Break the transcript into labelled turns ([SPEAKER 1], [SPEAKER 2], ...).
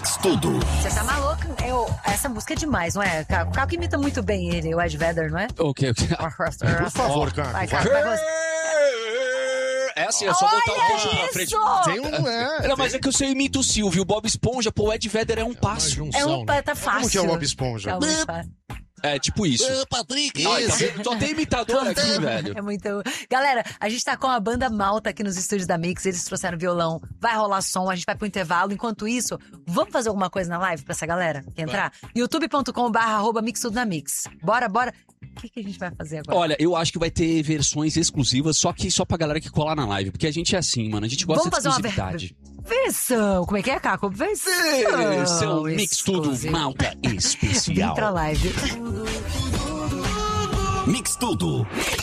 [SPEAKER 1] Mix Tudo.
[SPEAKER 2] Você tá maluco? Essa música é demais, não é? O Caco imita muito bem ele, o Ed Vedder, não é?
[SPEAKER 3] Ok.
[SPEAKER 4] Por favor, Caco.
[SPEAKER 2] Vai, Caco, vai.
[SPEAKER 3] É assim, é só botar o queixo pra frente.
[SPEAKER 4] Tem um...
[SPEAKER 3] Não, mas é que eu sei, eu imito o Silvio, o Bob Esponja, pô, o Ed Vedder é um passo.
[SPEAKER 2] Tá fácil.
[SPEAKER 4] Como que é o Bob Esponja?
[SPEAKER 2] Tá muito fácil.
[SPEAKER 3] É, tipo isso.
[SPEAKER 1] Patrick,
[SPEAKER 3] Só tem imitador aqui, velho.
[SPEAKER 2] É muito... Galera, a gente tá com a banda Malta aqui nos estúdios da Mix. Eles trouxeram violão, vai rolar som, a gente vai pro intervalo. Enquanto isso, vamos fazer alguma coisa na live pra essa galera que entrar? youtube.com/mixtudonamix. Bora. O que a gente vai fazer agora?
[SPEAKER 3] Olha, eu acho que vai ter versões exclusivas, só pra galera que colar na live. Porque a gente é assim, mano, a gente gosta de exclusividade.
[SPEAKER 2] Versão! Como é que é, Caco?
[SPEAKER 3] Versão Mix Tudo Malta especial.
[SPEAKER 2] Vem pra live.
[SPEAKER 1] Mix Tudo.